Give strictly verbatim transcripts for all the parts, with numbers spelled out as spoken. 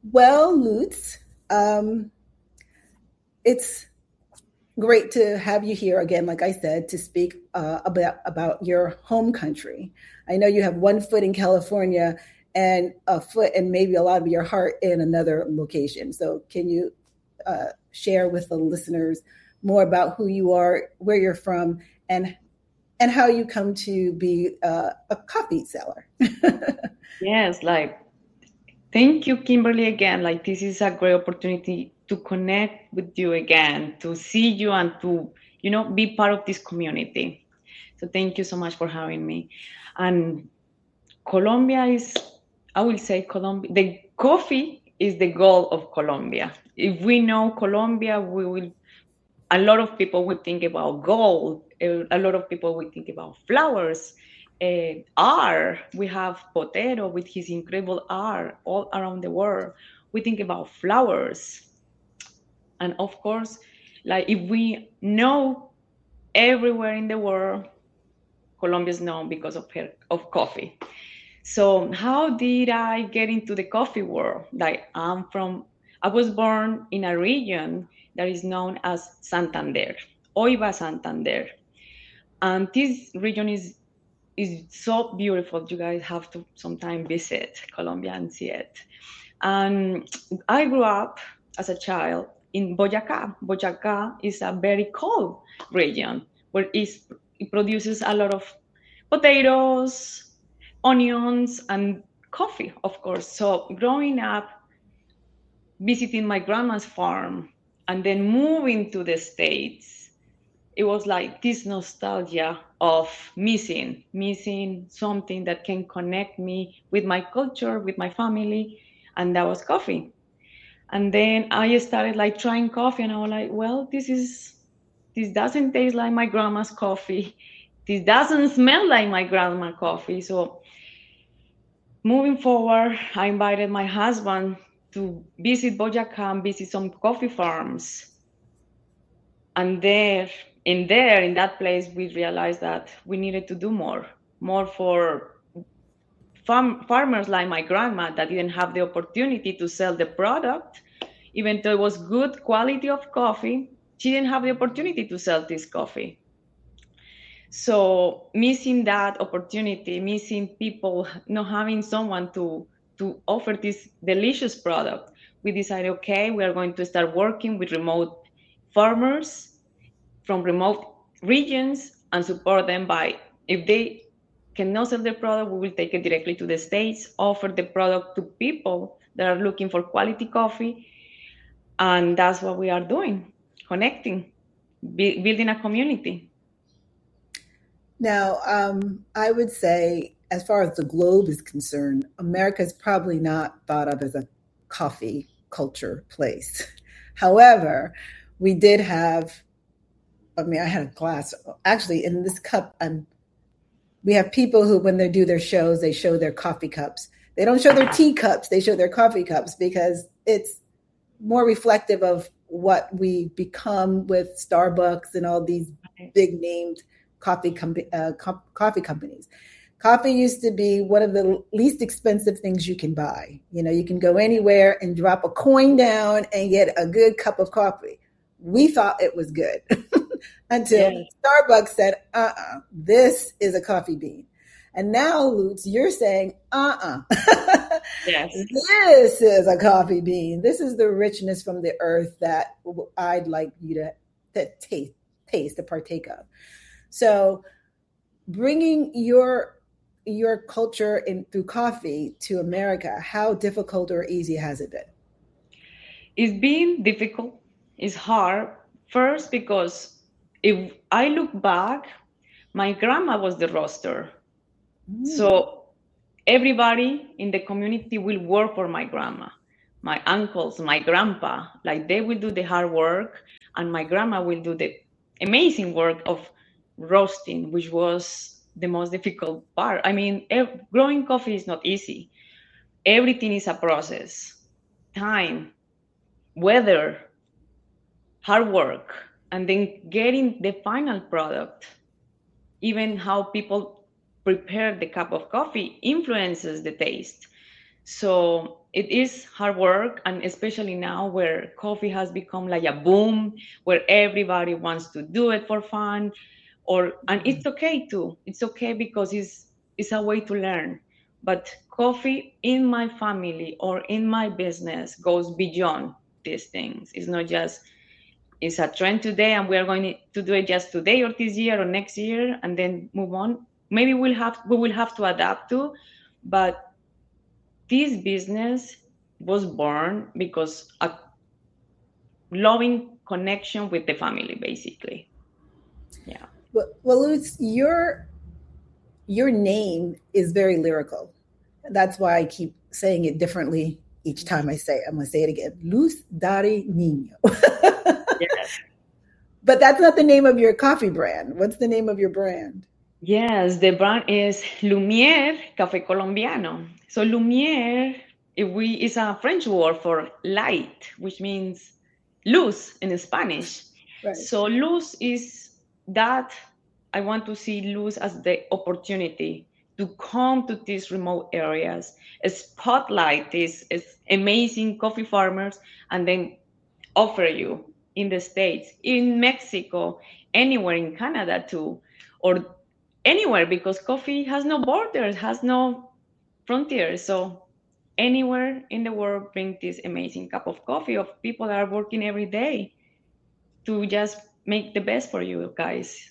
Well, Lutz, um, it's great to have you here again, like I said, to speak uh, about, about your home country. I know you have one foot in California and a foot and maybe a lot of your heart in another location. So, can you uh, share with the listeners more about who you are, where you're from, and and how you come to be uh, a coffee seller? Yes, like thank you, Kimberly, again. Like this is a great opportunity to connect with you again, to see you and to, you know, be part of this community. So thank you so much for having me. And Colombia is, I will say Colombia, the coffee is the goal of Colombia. If we know Colombia, we will, a lot of people will think about gold. A a lot of people will think about flowers. Uh, art. We have Botero with his incredible art all around the world. We think about flowers. And of course, like if we know everywhere in the world, Colombia is known because of her, of coffee. So how did I get into the coffee world? Like I'm from, I was born in a region that is known as Santander, Oiva Santander. And this region is is so beautiful. You guys have to sometime visit Colombia and see it. And I grew up as a child in Boyacá. Boyacá is a very cold region where it's, it produces a lot of potatoes, onions, and coffee, of course. So growing up, visiting my grandma's farm, and then moving to the States, it was like this nostalgia of missing, missing something that can connect me with my culture, with my family, and that was coffee. And then I started like trying coffee, and I was like, well, this is this doesn't taste like my grandma's coffee. This doesn't smell like my grandma's coffee. So moving forward, I invited my husband to visit Boyacá and visit some coffee farms. And there, in there, in that place, we realized that we needed to do more, more for farm, farmers like my grandma that didn't have the opportunity to sell the product, even though it was good quality of coffee. She didn't have the opportunity to sell this coffee. So missing that opportunity, missing people, not having someone to to offer this delicious product, we decided, okay, we are going to start working with remote farmers from remote regions and support them by, if they cannot sell the product, we will take it directly to the States, offer the product to people that are looking for quality coffee. And that's what we are doing, connecting, bu- building a community. Now, um, I would say, as far as the globe is concerned, America is probably not thought of as a coffee culture place. However, we did have, I mean, I had a glass, actually, in this cup, um, we have people who, when they do their shows, they show their coffee cups. They don't show their teacups, they show their coffee cups because it's more reflective of what we become with Starbucks and all these big named coffee com- uh, co- coffee companies. Coffee used to be one of the least expensive things you can buy. You know, you can go anywhere and drop a coin down and get a good cup of coffee. We thought it was good until Yes. Starbucks said, uh-uh, this is a coffee bean. And now, Lutz, you're saying, uh uh Yes. this is a coffee bean. This is the richness from the earth that I'd like you to, to taste, taste, to partake of. So, bringing your your culture in through coffee to America, how difficult or easy has it been? It's been difficult. It's hard. First, because if I look back, my grandma was the roaster. Mm. So everybody in the community will work for my grandma. My uncles, my grandpa, like they will do the hard work, and my grandma will do the amazing work of roasting, which was the most difficult part. I mean, ev- growing coffee is not easy. Everything is a process, time, weather, hard work, and then getting the final product. Even how people prepare the cup of coffee influences the taste. So it is hard work, and especially now where coffee has become like a boom, where everybody wants to do it for fun, or and it's okay too. It's okay because it's it's a way to learn. But coffee in my family or in my business goes beyond these things. It's not just it's a trend today, and we are going to do it just today or this year or next year, and then move on. Maybe we'll have we will have to adapt to, but this business was born because a loving connection with the family, basically. Yeah. Well, well, Luz, your your name is very lyrical. That's why I keep saying it differently each time I say it. I'm going to say it again. Luz Dari Niño. Yes. But that's not the name of your coffee brand. What's the name of your brand? Yes, the brand is Lumiere Café Colombiano. So Lumiere, if we is a French word for light, which means luz in Spanish. Right. So luz is that I want to see luz as the opportunity to come to these remote areas, spotlight these amazing coffee farmers, and then offer you in the States, in Mexico, anywhere in Canada too, or anywhere, because coffee has no borders, has no frontiers. So anywhere in the world, bring this amazing cup of coffee of people that are working every day to just make the best for you guys.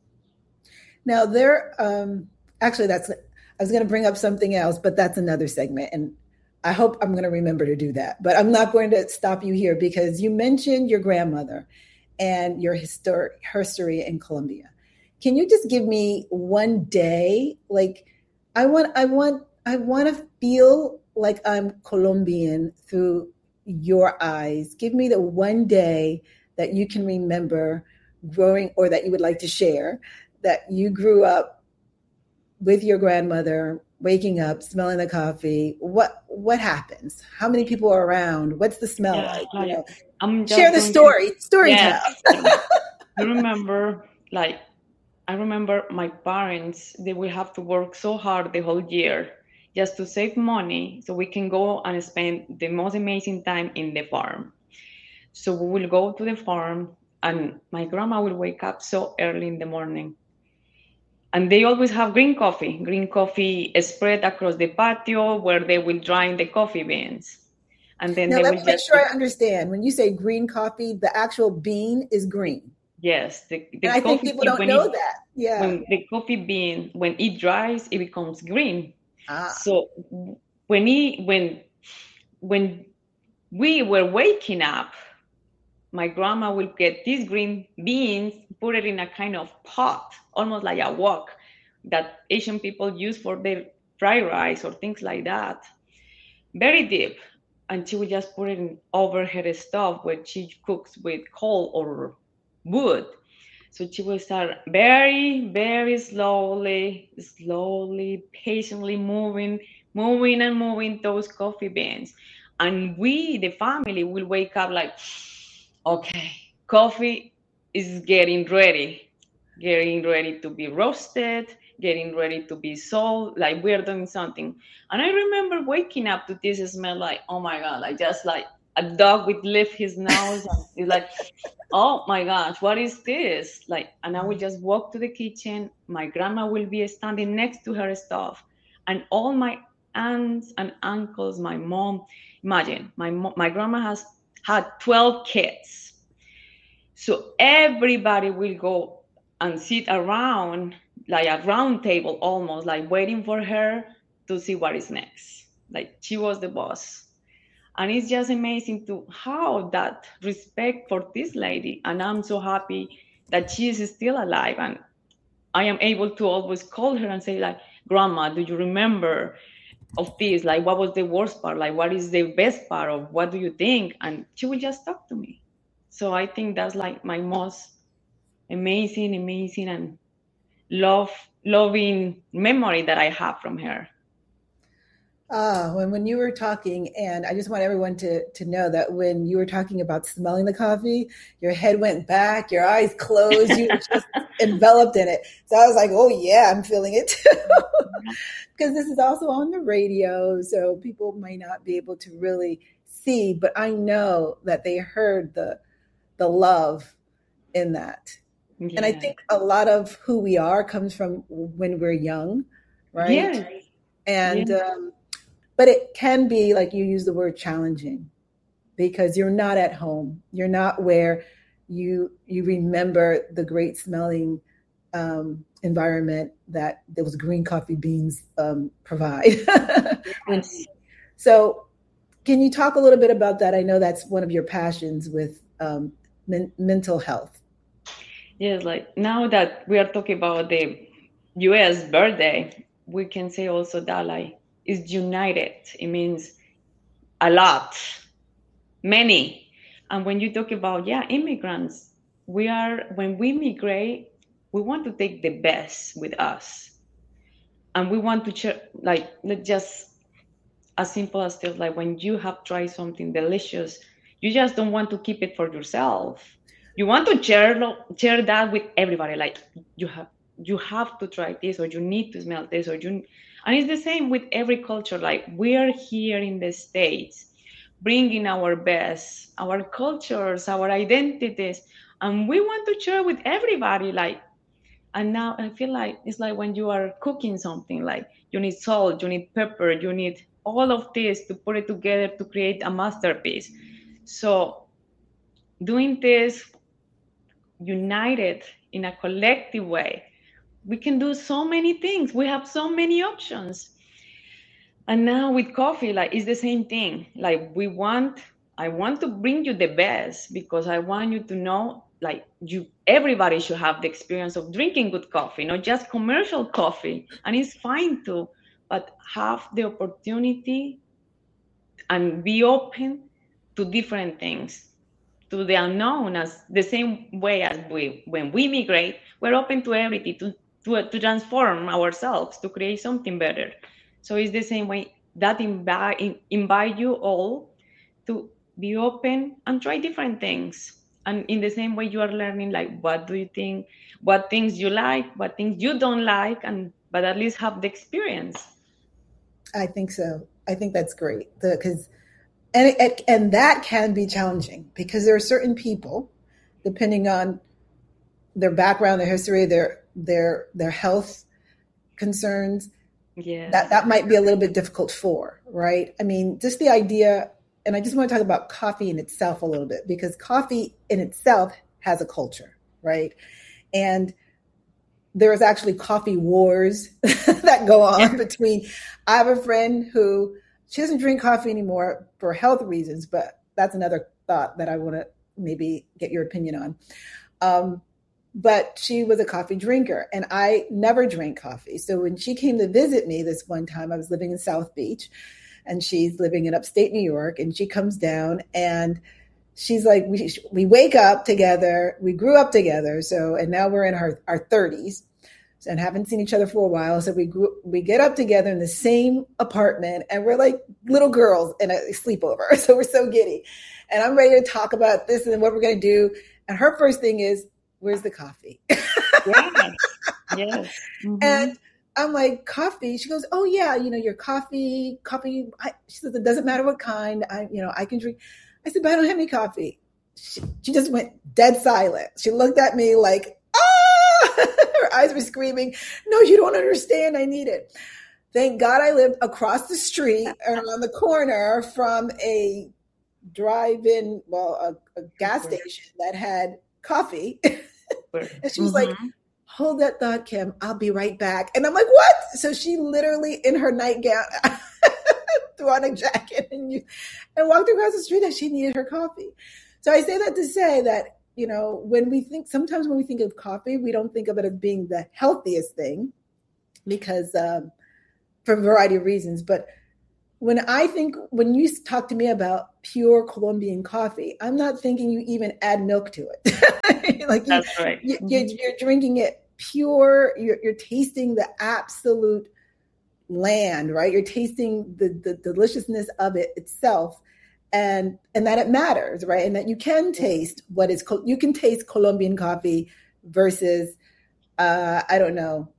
Now there, um, actually that's, I was going to bring up something else, but that's another segment. And I hope I'm going to remember to do that, but I'm not going to stop you here because you mentioned your grandmother and your histor- history in Colombia. Can you just give me one day? Like I want, I want, I want to feel like I'm Colombian through your eyes. Give me the one day that you can remember growing, or that you would like to share, that you grew up with your grandmother, waking up, smelling the coffee. What what happens? How many people are around? What's the smell yeah, like? like you know? I'm Share the story. To, story yeah, tell. I remember, like, I remember my parents, they will have to work so hard the whole year just to save money so we can go and spend the most amazing time in the farm. So we will go to the farm, and my grandma will wake up so early in the morning. And they always have green coffee, green coffee spread across the patio where they will dry the coffee beans. And then now, they let will me make just sure I understand. When you say green coffee, the actual bean is green. Yes. The, the and I think people don't know it, that. Yeah. When the coffee bean, when it dries, it becomes green. Ah. So when it, when when we were waking up, my grandma will get these green beans, put it in a kind of pot, almost like a wok that Asian people use for their fried rice or things like that. Very deep. And she will just put it in over her stove where she cooks with coal or wood. So she will start very, very slowly, slowly, patiently moving, moving and moving those coffee beans. And we, the family, will wake up like, okay, coffee is getting ready, getting ready to be roasted, getting ready to be sold, like we're doing something. And I remember waking up to this smell like, oh my God, like just like a dog would lift his nose and it's like, oh my gosh, what is this? Like, and I will just walk to the kitchen. My grandma will be standing next to her stove, and all my aunts and uncles, my mom, imagine my my grandma has had twelve kids. So everybody will go and sit around, like a round table almost, like waiting for her to see what is next. Like she was the boss. And it's just amazing to how that respect for this lady. And I'm so happy that she is still alive. And I am able to always call her and say, like, Grandma, do you remember of this? Like, what was the worst part? Like, what is the best part of what do you think? And she will just talk to me. So I think that's like my most amazing, amazing and love, loving memory that I have from her. Ah, when, when you were talking, and I just want everyone to, to know that when you were talking about smelling the coffee, your head went back, your eyes closed, you were just enveloped in it. So I was like, oh yeah, I'm feeling it too. because this is also on the radio, so people may not be able to really see, but I know that they heard the the love in that. Yeah. And I think a lot of who we are comes from when we're young, right? Yeah. And, yeah. Um, but it can be, like you use the word, challenging, because you're not at home. You're not where you, you remember the great smelling um, environment that those green coffee beans um, provide. Yes. So can you talk a little bit about that? I know that's one of your passions with um, men- mental health. Yes, like now that we are talking about the U S birthday, we can say also that like is united. It means a lot, many. And when you talk about, yeah, immigrants, we are, when we migrate, we want to take the best with us. And we want to share, like, not just as simple as this, like when you have tried something delicious, you just don't want to keep it for yourself. You want to share share that with everybody. Like you have you have to try this, or you need to smell this, or you. And it's the same with every culture. Like we are here in the States, bringing our best, our cultures, our identities, and we want to share with everybody. Like, and now I feel like it's like when you are cooking something. Like you need salt, you need pepper, you need all of this to put it together to create a masterpiece. So doing this united in a collective way, we can do so many things. We have so many options. And now with coffee, like it's the same thing. Like we want, I want to bring you the best because I want you to know, like you, everybody should have the experience of drinking good coffee, not just commercial coffee. And it's fine too, but have the opportunity and be open to different things, to the unknown, as the same way as we, when we migrate, we're open to everything, to, to, to transform ourselves, to create something better. So it's the same way that invite, invite you all to be open and try different things. And in the same way you are learning, like, what do you think, what things you like, what things you don't like, and but at least have the experience. I think so. I think that's great because And it, and that can be challenging because there are certain people, depending on their background, their history, their their their health concerns, yeah, that, that might be a little bit difficult for, right? I mean, just the idea, and I just want to talk about coffee in itself a little bit, because coffee in itself has a culture, right? And there's actually coffee wars that go on between, I have a friend who, she doesn't drink coffee anymore for health reasons, but that's another thought that I want to maybe get your opinion on. Um, but she was a coffee drinker, and I never drank coffee. So when she came to visit me this one time, I was living in South Beach, and she's living in upstate New York, and she comes down, and she's like, we we wake up together, we grew up together, so, and now we're in our, our thirties. And haven't seen each other for a while. So we grew, we get up together in the same apartment, and we're like little girls in a sleepover. So we're so giddy. And I'm ready to talk about this and what we're going to do. And her first thing is, where's the coffee? Yes. Yes. Mm-hmm. And I'm like, coffee? She goes, oh yeah, you know, your coffee, coffee. I, she says, it doesn't matter what kind. I, you know, I can drink. I said, but I don't have any coffee. She, she just went dead silent. She looked at me like, her eyes were screaming, no, you don't understand. I need it. Thank God I lived across the street around the corner from a drive-in, well, a, a gas station that had coffee. And she was mm-hmm. like, hold that thought, Kim. I'll be right back. And I'm like, what? So she literally in her nightgown threw on a jacket and, you, and walked across the street, and she needed her coffee. So I say that to say that, you know, when we think, sometimes when we think of coffee, we don't think of it as being the healthiest thing because um, for a variety of reasons. But when I think, when you talk to me about pure Colombian coffee, I'm not thinking you even add milk to it. Like That's you, right. you, you're, you're drinking it pure. You're, you're tasting the absolute land, right? You're tasting the, the deliciousness of it itself. And and that it matters, right? And that you can taste what is, you can taste Colombian coffee versus, uh, I don't know,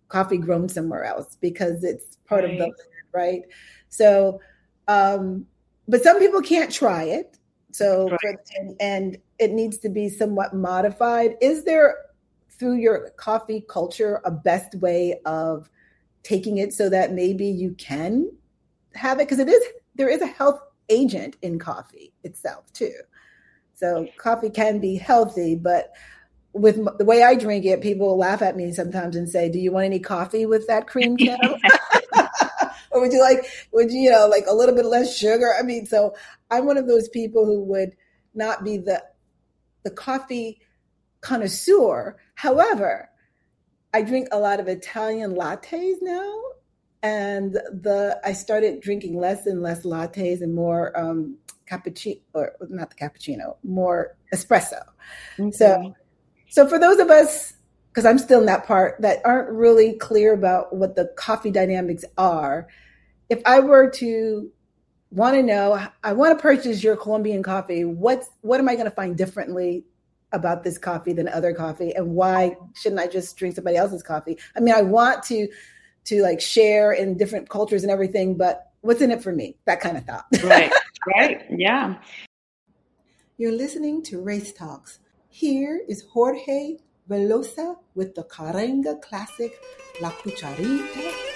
coffee grown somewhere else because it's part right. of the land, right? So, um, but some people can't try it. So, right. for, and, and it needs to be somewhat modified. Is there, through your coffee culture, a best way of taking it so that maybe you can have it? Because it is, there is a health agent in coffee itself too. So coffee can be healthy, but with the way I drink it, people laugh at me sometimes and say, do you want any coffee with that cream, Kim? Or would you like, would you, you know, like a little bit less sugar? I mean, so I'm one of those people who would not be the the coffee connoisseur. However, I drink a lot of Italian lattes now, and the I started drinking less and less lattes and more um, cappuccino, or not the cappuccino, more espresso. Mm-hmm. So, so for those of us, because I'm still in that part, that aren't really clear about what the coffee dynamics are, if I were to want to know, I want to purchase your Colombian coffee, what's what am I going to find differently about this coffee than other coffee, and why shouldn't I just drink somebody else's coffee? I mean, I want to to like share in different cultures and everything, but what's in it for me? That kind of thought. Right, right, yeah. You're listening to Race Talks. Here is Jorge Velosa with the Carenga classic La Cucharita